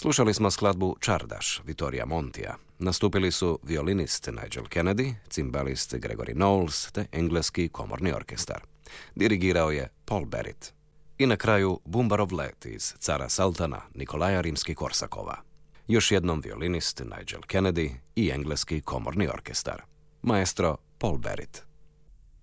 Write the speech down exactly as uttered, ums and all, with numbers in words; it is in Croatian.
Slušali smo skladbu Čardaš Vittoria Montija. Nastupili su violinist Nigel Kennedy, cimbalist Gregory Knowles te engleski komorni orkestar. Dirigirao je Paul Barrett. I na kraju Bumbarov let iz Cara Saltana Nikolaja Rimski-Korsakova. Još jednom violinist Nigel Kennedy i engleski komorni orkestar. Maestro Paul Barrett.